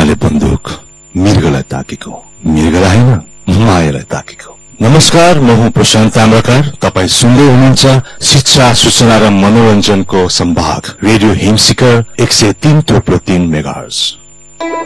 राजाले बन्दुक मृगलाई ताकेको, मृगलाई हैन मायालाई ताकेको। नमस्कार, म हुँ प्रशान्त ताम्राकार। तपाई सुन्दै हुनुहुन्छ शिक्षा, सूचना र मनोरञ्जनको सम्भाग रेडियो हिमशिखर 103.3 मेगाहर्ज।